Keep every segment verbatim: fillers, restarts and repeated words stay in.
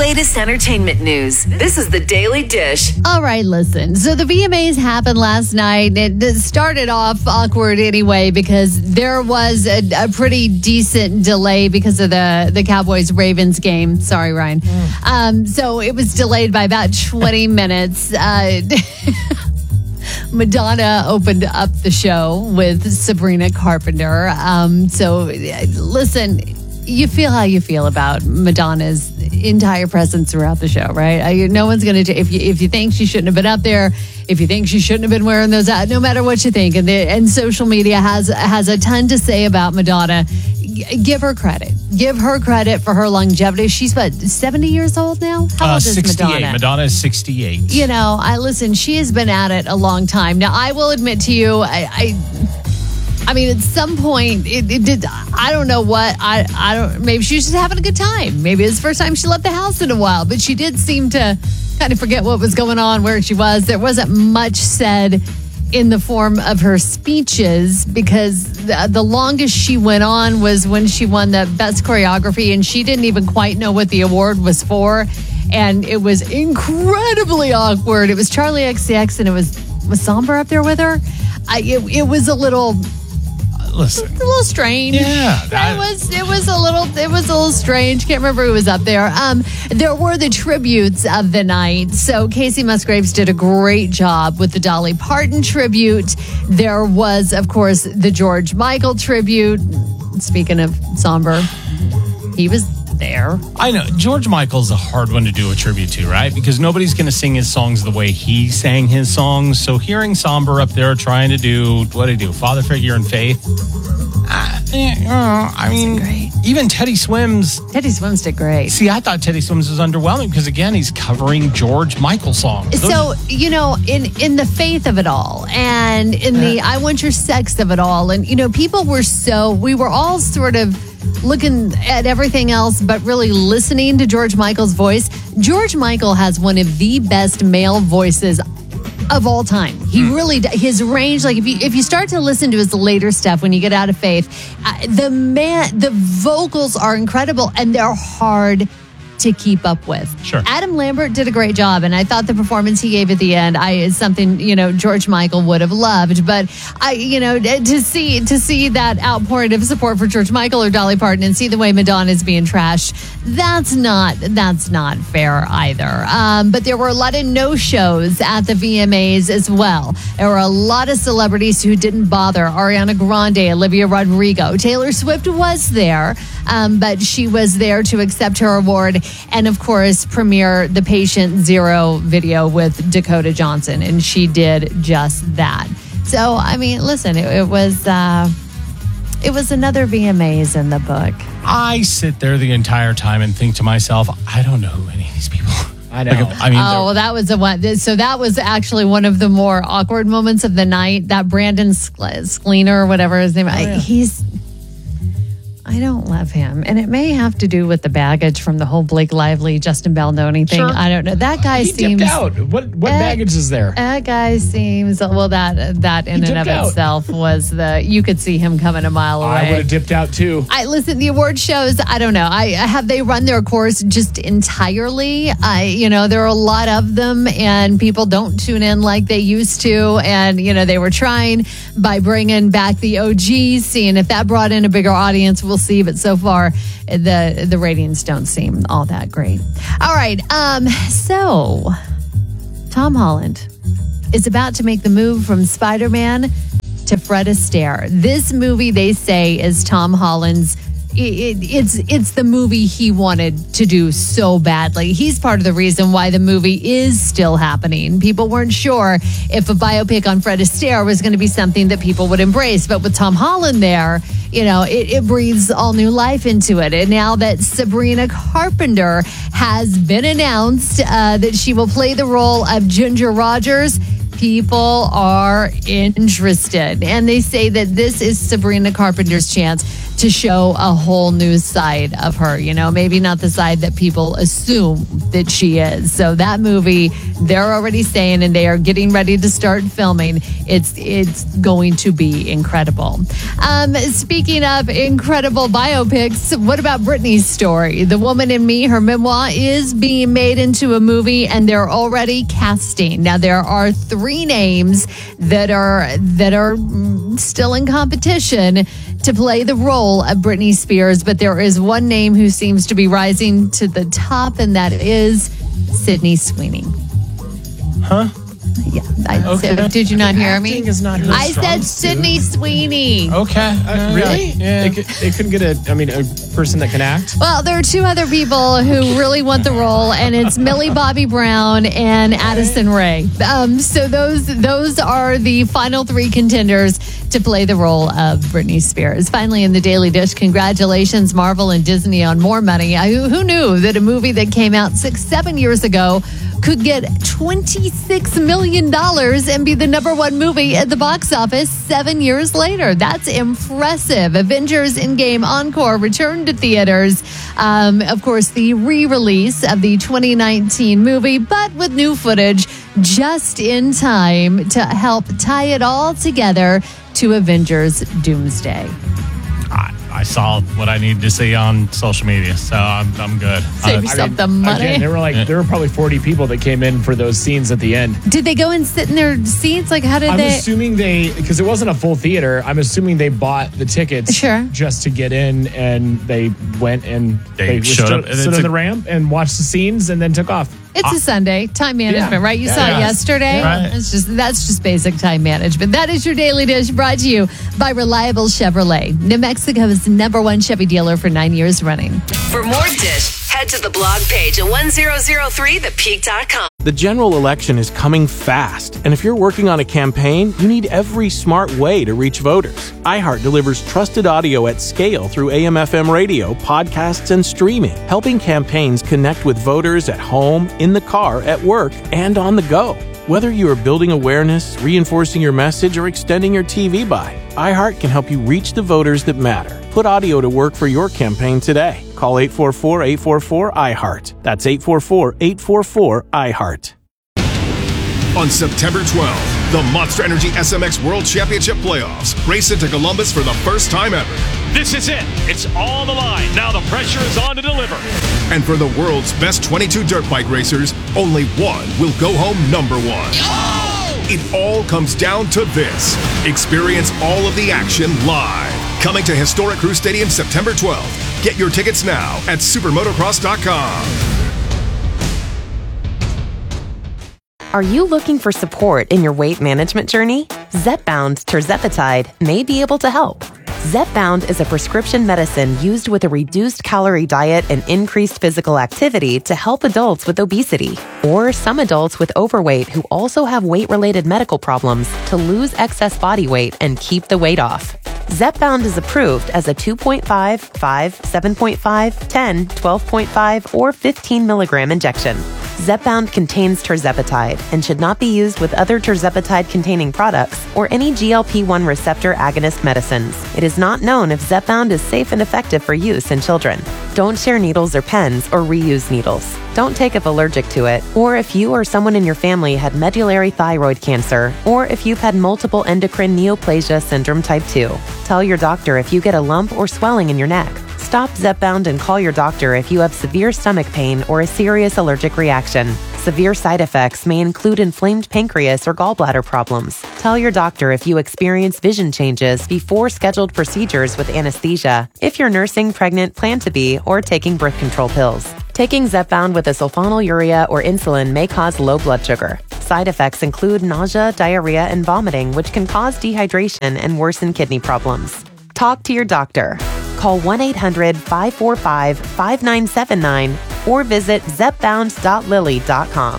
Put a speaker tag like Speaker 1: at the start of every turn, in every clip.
Speaker 1: latest entertainment news. This is the Daily Dish.
Speaker 2: All right, listen. So the V M As happened last night. It started off awkward anyway because there was a, a pretty decent delay because of the, the Cowboys-Ravens game. Sorry, Ryan. Mm. Um, so it was delayed by about twenty minutes. Uh, Madonna opened up the show with Sabrina Carpenter. Um, so listen, you feel how you feel about Madonna's entire presence throughout the show, right? I, no one's going to, if you if you think she shouldn't have been up there, if you think she shouldn't have been wearing those out, no matter what you think, and, the, and social media has has a ton to say about Madonna, g- give her credit. Give her credit for her longevity. She's, what, seventy years old now? How
Speaker 3: uh,
Speaker 2: old is
Speaker 3: sixty-eight.
Speaker 2: Madonna?
Speaker 3: Madonna is sixty-eight.
Speaker 2: You know, I listen, she has been at it a long time. Now, I will admit to you, I... I I mean, at some point, it, it did. I don't know what. I I don't. Maybe she was just having a good time. Maybe it's the first time she left the house in a while. But she did seem to kind of forget what was going on, where she was. There wasn't much said in the form of her speeches because the, the longest she went on was when she won the best choreography, and she didn't even quite know what the award was for, and it was incredibly awkward. It was Charlie X C X, and it was was Somber up there with her. I, it, it was a little.
Speaker 3: Listen,
Speaker 2: it's a little strange.
Speaker 3: Yeah, that,
Speaker 2: it was. It was a little. It was a little strange. Can't remember who was up there. Um, there were the tributes of the night. So Casey Musgraves did a great job with the Dolly Parton tribute. There was, of course, the George Michael tribute. Speaking of somber, he was there.
Speaker 3: I know George Michael's a hard one to do a tribute to, right? Because nobody's going to sing his songs the way he sang his songs. So hearing Somber up there trying to do, what did he do? Father Figure and Faith. Uh, uh, I mean, great. Even Teddy Swims.
Speaker 2: Teddy Swims did great.
Speaker 3: See, I thought Teddy Swims was underwhelming because, again, he's covering George Michael songs. Those
Speaker 2: so, you know, in, in the faith of it all and in the I Want Your Sex of it all, and, you know, people were so, we were all sort of looking at everything else but really listening to George Michael's voice. George Michael has one of the best male voices of all time. He mm. really, his range, like if you if you start to listen to his later stuff when you get out of faith, uh, the man, the vocals are incredible and they're hard to keep up with.
Speaker 3: Sure.
Speaker 2: Adam Lambert did a great job, and I thought the performance he gave at the end I is something, you know, George Michael would have loved. But I, you know, to see to see that outpouring of support for George Michael or Dolly Parton and see the way Madonna is being trashed, that's not that's not fair either. Um, but there were a lot of no shows at the V M As as well. There were a lot of celebrities who didn't bother. Ariana Grande, Olivia Rodrigo, Taylor Swift was there, um, but she was there to accept her award. And, of course, premiere the Patient Zero video with Dakota Johnson. And she did just that. So, I mean, listen, it, it was uh, it was another V M As in the book.
Speaker 3: I sit there the entire time and think to myself, I don't know who any of these people are.
Speaker 4: I know.
Speaker 3: Like, I mean,
Speaker 2: oh, well, that was the one. So that was actually one of the more awkward moments of the night. That Brandon Skleiner or whatever his name is.
Speaker 4: Oh, yeah.
Speaker 2: He's... I don't love him. And it may have to do with the baggage from the whole Blake Lively, Justin Baldoni thing.
Speaker 4: Sure.
Speaker 2: I don't know. That guy
Speaker 4: he
Speaker 2: seems...
Speaker 4: dipped out. What what
Speaker 2: Uh,
Speaker 4: baggage is there?
Speaker 2: That guy seems... Well, that that in
Speaker 4: He
Speaker 2: and of
Speaker 4: dipped out.
Speaker 2: itself was the... You could see him coming a mile away.
Speaker 4: I would have dipped out too.
Speaker 2: I listen, the award shows, I don't know. I have they run their course just entirely? I you know, there are a lot of them and people don't tune in like they used to, and you know, they were trying by bringing back the O Gs, seeing if that brought in a bigger audience. We'll see, but so far the the ratings don't seem all that great. All right. Um so Tom Holland is about to make the move from Spider-Man to Fred Astaire. This movie, they say, is Tom Holland's. It, it, it's it's the movie he wanted to do so badly. He's part of the reason why the movie is still happening. People weren't sure if a biopic on Fred Astaire was going to be something that people would embrace. But with Tom Holland there, you know, it, it breathes all new life into it. And now that Sabrina Carpenter has been announced uh, that she will play the role of Ginger Rogers, people are interested. And they say that this is Sabrina Carpenter's chance to show a whole new side of her, you know, maybe not the side that people assume that she is. So that movie, they're already saying, and they are getting ready to start filming. It's it's going to be incredible. Um, speaking of incredible biopics, what about Britney's story? The Woman in Me, her memoir, is being made into a movie, and they're already casting. Now there are three names that are that are still in competition to play the role of Britney Spears, but there is one name who seems to be rising to the top, and that is Sydney Sweeney.
Speaker 3: Huh?
Speaker 2: Yeah. I,
Speaker 3: Okay.
Speaker 2: Did you not hear me?
Speaker 4: Acting is not her
Speaker 2: I
Speaker 4: strong
Speaker 2: said
Speaker 4: suit.
Speaker 2: Sydney Sweeney.
Speaker 3: Okay.
Speaker 4: Uh, really?
Speaker 3: Yeah.
Speaker 4: They, could, they couldn't get a, I mean, a person that can act?
Speaker 2: Well, there are two other people who really want the role, and it's Millie Bobby Brown and Addison Rae. Um, so those those are the final three contenders to play the role of Britney Spears. Finally, in the Daily Dish, congratulations, Marvel and Disney, on more money. I, who knew that a movie that came out six, seven years ago could get twenty-six million dollars and be the number one movie at the box office seven years later? That's impressive. Avengers Endgame Encore returned to theaters. Um, of course, the re-release of the twenty nineteen movie, but with new footage just in time to help tie it all together to Avengers Doomsday.
Speaker 3: I, I saw what I needed to see on social media, so I'm I'm good.
Speaker 2: Save
Speaker 3: I-
Speaker 2: yourself the money.
Speaker 4: Again, there were like, there were probably forty people that came in for those scenes at the end.
Speaker 2: Did they go and sit in their seats? Like, how did
Speaker 4: I'm
Speaker 2: they?
Speaker 4: assuming they, because it wasn't a full theater, I'm assuming they bought the tickets
Speaker 2: Sure.
Speaker 4: just to get in, and they went and
Speaker 3: They
Speaker 4: they,
Speaker 3: showed
Speaker 4: stood,
Speaker 3: up, and
Speaker 4: stood
Speaker 3: it's
Speaker 4: on
Speaker 3: a-
Speaker 4: the ramp and watched the scenes and then took off.
Speaker 2: It's a Sunday. Time management,
Speaker 4: Yeah.
Speaker 2: right? You
Speaker 4: Yeah.
Speaker 2: saw it
Speaker 3: Yeah.
Speaker 2: yesterday.
Speaker 3: Right.
Speaker 2: It's just that's just basic time management. That is your Daily Dish, brought to you by Reliable Chevrolet, New Mexico's number one Chevy dealer for nine years running.
Speaker 1: For more Dish, head to the blog page at ten oh three the peak dot com.
Speaker 5: The general election is coming fast, and if you're working on a campaign, you need every smart way to reach voters. iHeart delivers trusted audio at scale through A M F M radio, podcasts, and streaming, helping campaigns connect with voters at home, in the car, at work, and on the go. Whether you are building awareness, reinforcing your message, or extending your T V buy, iHeart can help you reach the voters that matter. Put audio to work for your campaign today. Call eight four four, eight four four, I heart. That's eight four four, eight four four, I heart.
Speaker 6: On September twelfth, the Monster Energy S M X World Championship Playoffs race into Columbus for the first time ever.
Speaker 7: This is it. It's all the line. Now the pressure is on to deliver.
Speaker 6: And for the world's best twenty-two dirt bike racers, only one will go home number one. It all comes down to this. Experience all of the action live. Coming to historic Crew Stadium September twelfth. Get your tickets now at supermotocross dot com.
Speaker 8: Are you looking for support in your weight management journey? Zepbound tirzepatide may be able to help. Zepbound is a prescription medicine used with a reduced calorie diet and increased physical activity to help adults with obesity, or some adults with overweight who also have weight-related medical problems to lose excess body weight and keep the weight off. Zepbound is approved as a two point five, five, seven point five, ten, twelve point five, or fifteen milligram injection. Zepbound contains tirzepatide and should not be used with other tirzepatide-containing products or any G L P one receptor agonist medicines. It is not known if Zepbound is safe and effective for use in children. Don't share needles or pens or reuse needles. Don't take if allergic to it, or if you or someone in your family had medullary thyroid cancer, or if you've had multiple endocrine neoplasia syndrome type two. Tell your doctor if you get a lump or swelling in your neck. Stop Zepbound and call your doctor if you have severe stomach pain or a serious allergic reaction. Severe side effects may include inflamed pancreas or gallbladder problems. Tell your doctor if you experience vision changes before scheduled procedures with anesthesia, if you're nursing, pregnant, plan to be, or taking birth control pills. Taking Zepbound with a sulfonylurea or insulin may cause low blood sugar. Side effects include nausea, diarrhea, and vomiting, which can cause dehydration and worsen kidney problems. Talk to your doctor. Call one eight hundred, five four five, five nine seven nine or visit zepbound dot lilly dot com.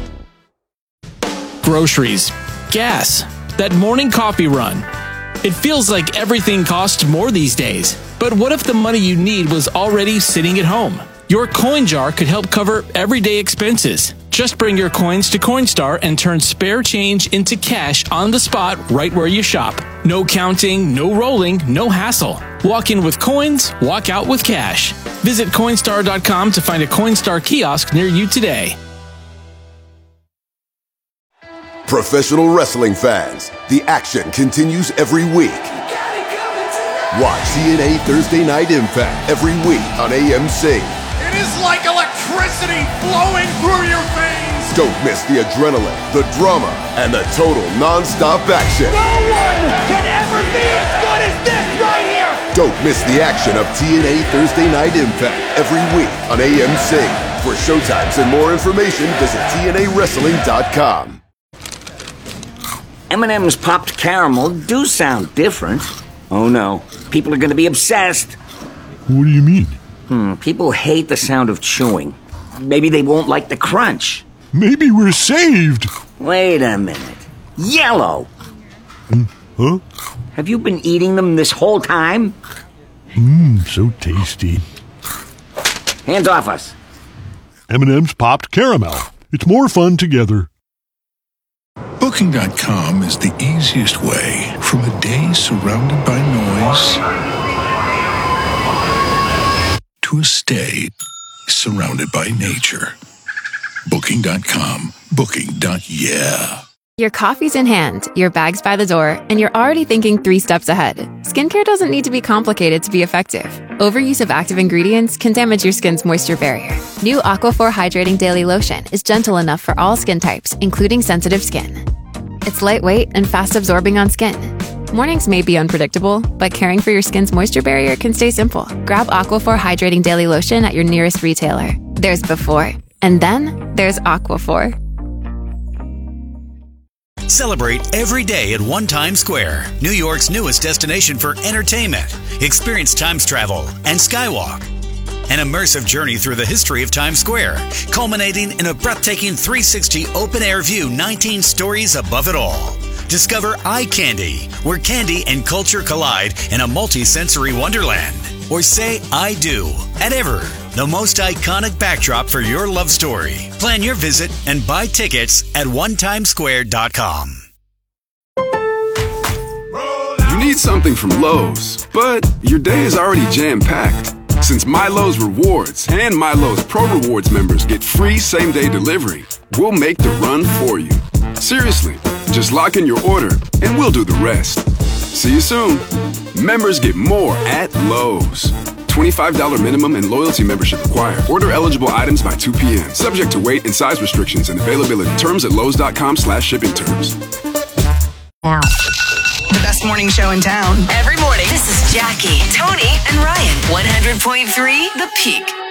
Speaker 9: Groceries, gas, that morning coffee run. It feels like everything costs more these days. But what if the money you need was already sitting at home? Your coin jar could help cover everyday expenses. Just bring your coins to Coinstar and turn spare change into cash on the spot right where you shop. No counting, no rolling, no hassle. Walk in with coins, walk out with cash. Visit Coinstar dot com to find a Coinstar kiosk near you today.
Speaker 10: Professional wrestling fans, the action continues every week. Watch T N A Thursday Night Impact every week on A M C.
Speaker 11: It is like electricity flowing through your veins.
Speaker 10: Don't miss the adrenaline, the drama, and the total non-stop action.
Speaker 11: No one can ever be as good as this right here.
Speaker 10: Don't miss the action of T N A Thursday Night Impact every week on A M C. For showtimes and more information, visit T N A wrestling dot com.
Speaker 12: M and M's popped caramel do sound different. Oh no, people are going to be obsessed.
Speaker 13: What do you mean?
Speaker 12: Hmm, people hate the sound of chewing. Maybe they won't like the crunch.
Speaker 13: Maybe we're saved.
Speaker 12: Wait a minute. Yellow!
Speaker 13: Mm, huh?
Speaker 12: Have you been eating them this whole time?
Speaker 13: Mmm, so tasty.
Speaker 12: Hands off us.
Speaker 13: M and M's popped caramel. It's more fun together.
Speaker 14: Booking dot com is the easiest way from a day surrounded by noise to a stay surrounded by nature. Booking dot com. Booking. Yeah.
Speaker 15: Your coffee's in hand, your bag's by the door, and you're already thinking three steps ahead. Skincare doesn't need to be complicated to be effective. Overuse of active ingredients can damage your skin's moisture barrier. New Aquaphor Hydrating Daily Lotion is gentle enough for all skin types, including sensitive skin. It's lightweight and fast absorbing on skin. Mornings may be unpredictable, but caring for your skin's moisture barrier can stay simple. Grab Aquaphor Hydrating Daily Lotion at your nearest retailer. There's before, and then there's Aquaphor.
Speaker 16: Celebrate every day at One Times Square, New York's newest destination for entertainment. Experience Times travel and Skywalk. An immersive journey through the history of Times Square, culminating in a breathtaking three sixty open-air view, nineteen stories above it all. Discover Eye Candy, where candy and culture collide in a multi-sensory wonderland. Or say I do at Ever, the most iconic backdrop for your love story. Plan your visit and buy tickets at one times square dot com.
Speaker 17: You need something from Lowe's, but your day is already jam-packed. Since MyLowe's Rewards and MyLowe's Pro Rewards members get free same-day delivery, we'll make the run for you. Seriously, just lock in your order and we'll do the rest. See you soon. Members get more at Lowe's. twenty-five dollars minimum and loyalty membership required. Order eligible items by two p.m. Subject to weight and size restrictions and availability. Terms at lowes dot com slash shipping terms.
Speaker 1: Now.
Speaker 18: The best morning show in town.
Speaker 1: Every morning, this is Jackie, Tony, and Ryan. one hundred point three The Peak.